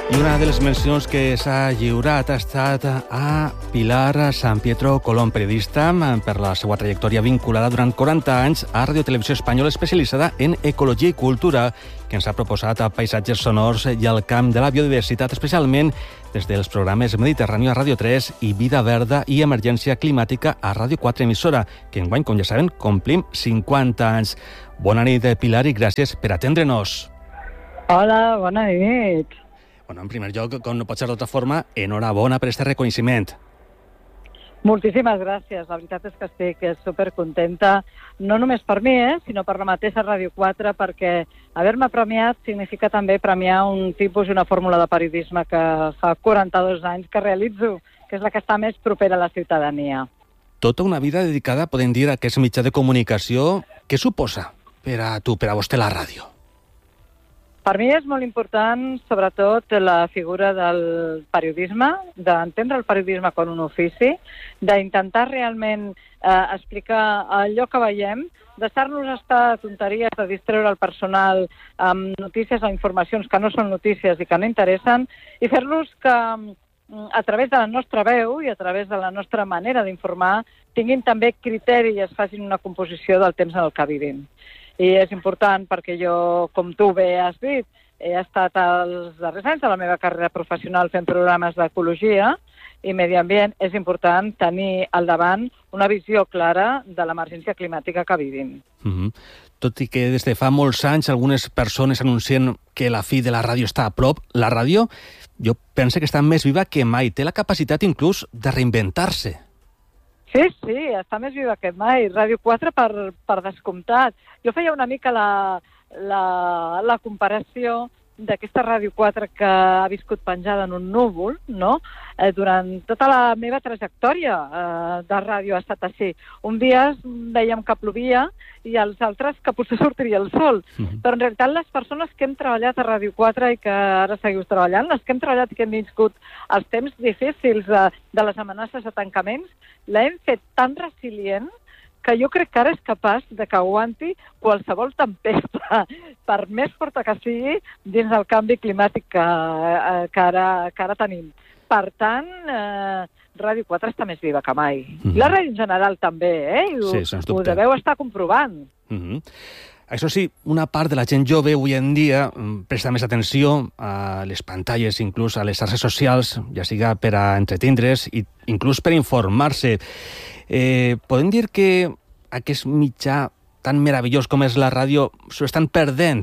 I una de les mencions que s'ha lliurat ha estat a Pilar San Pietro Colom, periodista per la seva trajectòria vinculada durant 40 anys a Radio Televisió Espanyola, especialitzada en ecologia i cultura, que ens ha proposat paisatges sonors i al camp de la biodiversitat, especialment des dels programes Mediterrani a Ràdio 3 i Vida Verda i Emergència Climàtica a Ràdio 4 emissora, que enguany, com ja saben, complim 50 anys. Bona nit, Pilar, i gràcies per atendre-nos. Hola, bona nit. Bueno, en primer lloc, com no pot ser d'altra forma, enhorabona per aquest reconeixement. Moltíssimes gràcies. La veritat és que estic supercontenta, no només per mi, sinó per la mateixa Ràdio 4, perquè haver-me premiat significa també premiar un tipus i una fórmula de periodisme que fa 42 anys que realitzo, que és la que està més propera a la ciutadania. Tota una vida dedicada, podem dir, a aquest mitjà de comunicació. Què suposa per a tu, per a vostè, la ràdio? Per mi és molt important, sobretot, la figura del periodisme, d'entendre el periodisme com un ofici, d'intentar realment explicar allò que veiem, deixar-nos estar tonteries de distreure el personal amb notícies o informacions que no són notícies i que no interessen, i fer-los que, a través de la nostra veu i a través de la nostra manera d'informar, tinguin també criteri i es facin una composició del temps en el que vivim. I és important perquè jo, com tu bé has dit, he estat els darrers anys de la meva carrera professional fent programes d'ecologia i medi ambient. És important tenir al davant una visió clara de l'emergència climàtica que vivim. Tot i que des de fa molts anys algunes persones anuncien que la fi de la ràdio està a prop, la ràdio, jo penso que està més viva que mai. Té la capacitat inclús de reinventar-se. Sí, està més viva que mai. Ràdio 4 per descomptat. Jo feia una mica la comparació d'aquesta Ràdio 4 que ha viscut penjada en un núvol, no? Durant tota la meva trajectòria de ràdio ha estat així. Un dia veiem que plovia i els altres que potser sortiria el sol. Però en realitat les persones que hem treballat a Ràdio 4 i que ara seguiu treballant, les que hem treballat i que hem viscut els temps difícils de les amenaces de tancaments, l'hem fet tan resilient que jo crec que ara és capaç de que aguanti qualsevol tempesta, per més forta que sigui, dins del canvi climàtic que ara tenim. Per tant, Ràdio 4 està més viva que mai. La ràdio en general també, Sí, sens dubte. Ho deveu estar comprovant. Això sí, una part de la gent jove avui en dia presta més atenció a les pantalles, inclús a les xarxes socials, ja siga per a entretindre's i inclús per informar-se. Podem dir que aquest mitjà tan meravellós com és la ràdio s'ho estan perdent?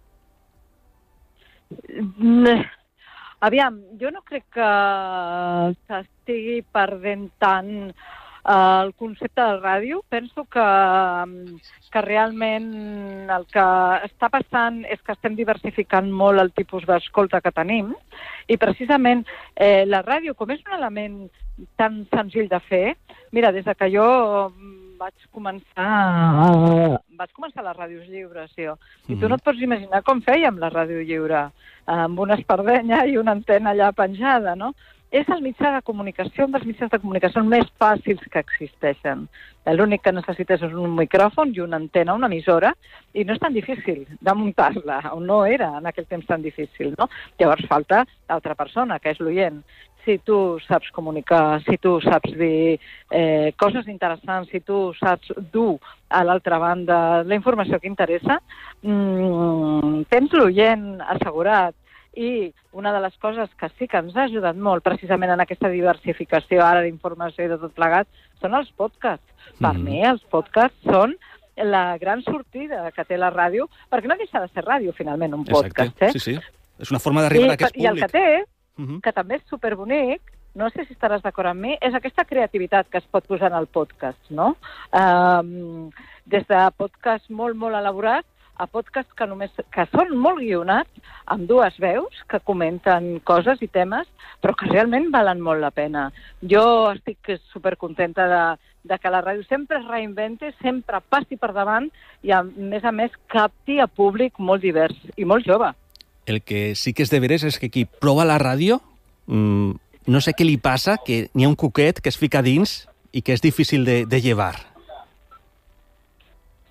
Aviam, jo no crec que s'estigui perdent tant el concepte de ràdio. Penso que realment el que està passant és que estem diversificant molt el tipus d'escolta que tenim i precisament la ràdio, com és un element tan senzill de fer, mira, des de que jo vaig començar les ràdios lliures, jo. I tu no et pots imaginar com fèiem la ràdio lliure, amb una espardenya i una antena allà penjada, no? És el mitjà de comunicació, un dels mitjans de comunicació més fàcils que existeixen. L'únic que necessites és un micròfon i una antena, una emissora, i no és tan difícil de muntar-la, o no era en aquell temps tan difícil, no? Llavors falta l'altra persona, que és l'oient. Si tu saps comunicar, si tu saps dir coses interessants, si tu saps dur a l'altra banda la informació que interessa, tens l'oient assegurat. I una de les coses que sí que ens ha ajudat molt precisament en aquesta diversificació ara d'informació i de tot plegat són els podcasts. Per mi els podcasts són la gran sortida que té la ràdio, perquè no deixa de ser ràdio finalment un podcast. Exacte, sí. És una forma d'arribar a aquest públic. I el que té, que també és superbonic, no sé si estaràs d'acord amb mi, és aquesta creativitat que es pot posar en el podcast, no? Des de podcasts molt, molt elaborats a podcasts que són molt guionats, amb dues veus, que comenten coses i temes, però que realment valen molt la pena. Jo estic supercontenta de que la ràdio sempre es reinventi, sempre passi per davant i, a més, capti a públic molt divers i molt jove. El que sí que és de veres és que qui prova la ràdio, no sé què li passa, que n'hi ha un cuquet que es fica dins i que és difícil de llevar.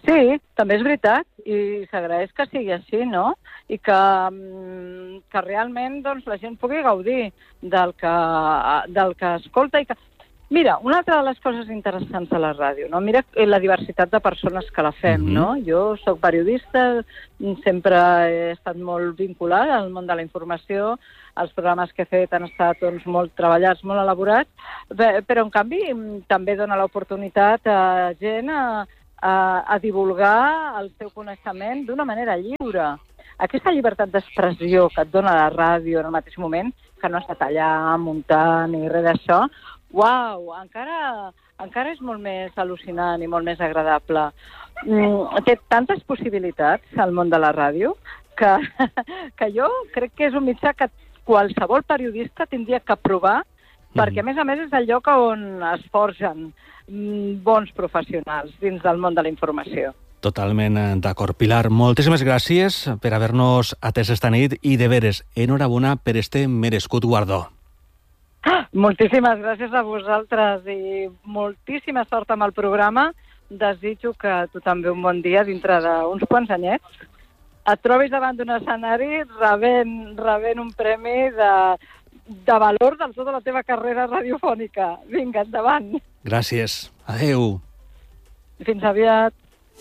Sí, també és veritat, i s'agraeix que sigui així, no? I que realment doncs, la gent pugui gaudir del que escolta i que... Mira, una altra de les coses interessants de la ràdio, no? Mira la diversitat de persones que la fem, no? Jo soc periodista, sempre he estat molt vinculada al món de la informació, els programes que he fet han estat doncs, molt treballats, molt elaborats, però en canvi també dona l'oportunitat a gent a divulgar el seu coneixement d'una manera lliure. Aquesta llibertat d'expressió que et dona la ràdio en el mateix moment, que no has de tallar, muntar ni res d'això, uau, encara és molt més al·lucinant i molt més agradable. Té tantes possibilitats al món de la ràdio que jo crec que és un mitjà que qualsevol periodista tindria que provar, perquè a més és el lloc on es forgen bons professionals dins del món de la informació. Totalment d'acord. Pilar, moltíssimes gràcies per haver-nos atès esta nit i de veres, enhorabona per este merescut guardó. Moltíssimes gràcies a vosaltres i moltíssima sort amb el programa. Desitjo que tu també un bon dia dintre d'uns quants anyets et trobis davant d'un escenari rebent un premi de valor de tota la teva carrera radiofònica. Vinga, endavant. Gràcies. Adéu. Fins aviat.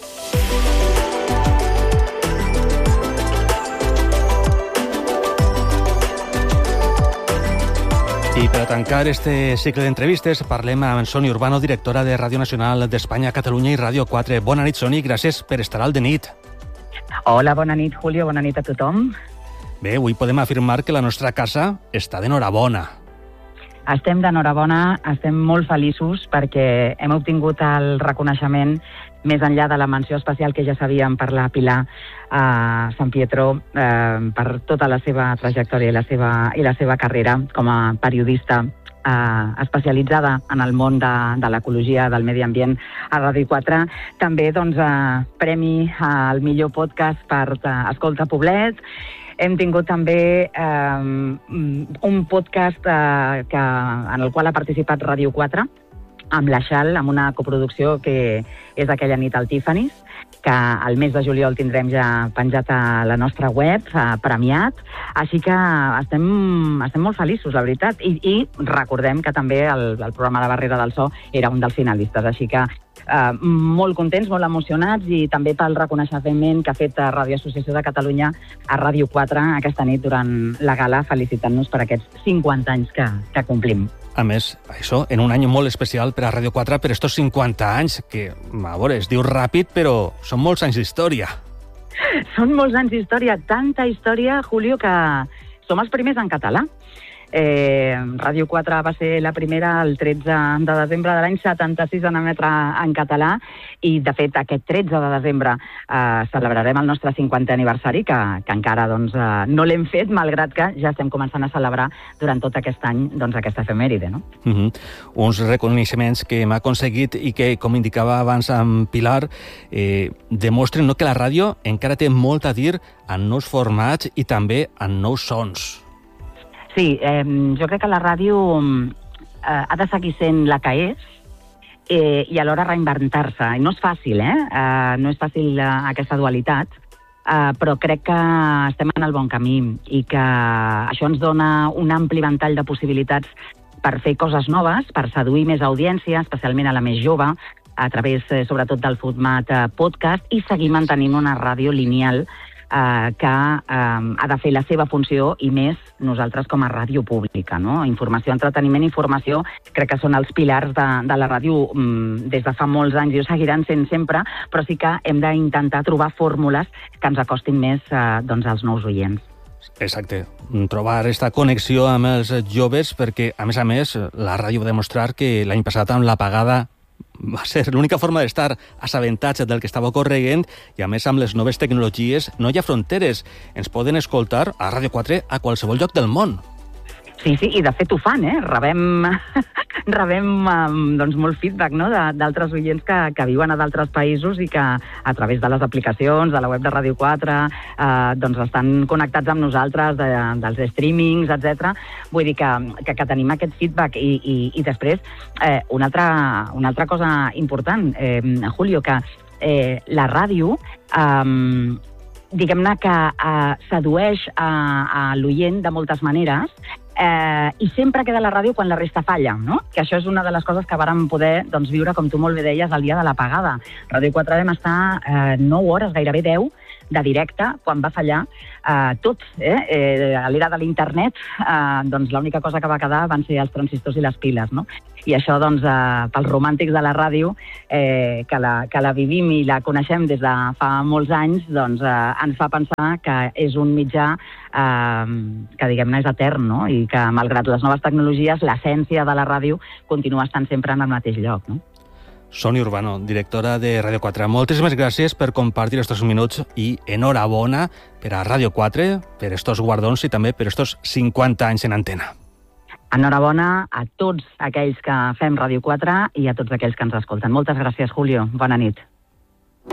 I per a tancar este cicle d'entrevistes parlem amb Soni Urbano, directora de Ràdio Nacional d'Espanya, Catalunya i Ràdio 4. Bona nit, Soni, gràcies per estar al de nit. Hola, bona nit, Julio, bona nit a tothom. Bé, avui podem afirmar que la nostra casa està d'enhorabona. Estem d'enhorabona, estem molt feliços perquè hem obtingut el reconeixement més enllà de la menció especial que ja sabíem per la Pilar a San Pietro per tota la seva trajectòria i la seva carrera com a periodista especialitzada en el món de l'ecologia, del medi ambient a Ràdio 4. També doncs, premi al millor podcast per Escolta Poblet. Hem tingut també un podcast en el qual ha participat Ràdio 4 amb la Xal, amb una coproducció que és aquella nit al Tiffany's, que al mes de juliol tindrem ja penjat a la nostra web, premiat. Així que estem molt feliços, la veritat. I recordem que també el programa La Barrera del So era un dels finalistes. Així que molt contents, molt emocionats i també pel reconeixement que ha fet Ràdio Associació de Catalunya a Ràdio 4 aquesta nit durant la gala, felicitant-nos per aquests 50 anys que complim. A més, això, en un any molt especial per a Ràdio 4, per estos 50 anys, que, a veure, es diu ràpid, però són molts anys d'història. Són molts anys d'història, tanta història, Julio, que som els primers en català. Ràdio 4 va ser la primera el 13 de desembre de l'any 76 en emetre en català i, de fet, aquest 13 de desembre celebrarem el nostre 50è aniversari, que encara doncs, no l'hem fet, malgrat que ja estem començant a celebrar durant tot aquest any doncs, aquesta efemèride. No? Uns reconeixements que hem aconseguit i que, com indicava abans amb Pilar, demostren que la ràdio encara té molt a dir en nous formats i també en nous sons. Sí, jo crec que la ràdio ha de seguir sent la que és i alhora reinventar-se. I no és fàcil, no és fàcil aquesta dualitat, però crec que estem en el bon camí i que això ens dona un ampli ventall de possibilitats per fer coses noves, per seduir més audiència, especialment a la més jove, a través, sobretot, del format podcast i seguir mantenint una ràdio lineal que ha de fer la seva funció i més nosaltres com a ràdio pública. No? Informació, entreteniment i informació crec que són els pilars de la ràdio des de fa molts anys i ho seguiran sent sempre, però sí que hem d'intentar trobar fórmules que ens acostin més als nous oients. Exacte, trobar aquesta connexió amb els joves perquè, a més, la ràdio va demostrar que l'any passat amb l'apagada va ser l'única forma d'estar assabentats del que estava ocorrent i, a més, amb les noves tecnologies no hi ha fronteres. Ens poden escoltar a Ràdio 4 a qualsevol lloc del món. Sí, i de fet ho fan, Rebem molt feedback, no?, d'altres oients que viuen a d'altres països i que a través de les aplicacions, de la web de Ràdio 4, estan connectats amb nosaltres, dels streamings, etc. Vull dir que tenim aquest feedback i després una altra cosa important, Julio, que la ràdio diguem-ne que sedueix a l'oient de moltes maneres i sempre queda la ràdio quan la resta falla, no? Que això és una de les coses que vàrem poder viure, com tu molt bé deies, el dia de l'apagada. Ràdio 4 vam estar 9 hores, gairebé 10, de directe, quan va fallar tot. A l'era de l'internet, doncs l'única cosa que va quedar van ser els transistors i les piles, no? I això, doncs, pels romàntics de la ràdio, que la vivim i la coneixem des de fa molts anys, doncs ens fa pensar que és un mitjà que, diguem-ne, és etern, no? I que, malgrat les noves tecnologies, l'essència de la ràdio continua estant sempre en el mateix lloc, no? Sonia Urbano, directora de Ràdio 4. Moltíssimes gràcies per compartir estos minuts i enhorabona per a Ràdio 4, per estos guardons i també per estos 50 anys en antena. Enhorabona a tots aquells que fem Ràdio 4 i a tots aquells que ens escolten. Moltes gràcies, Julio. Bona nit.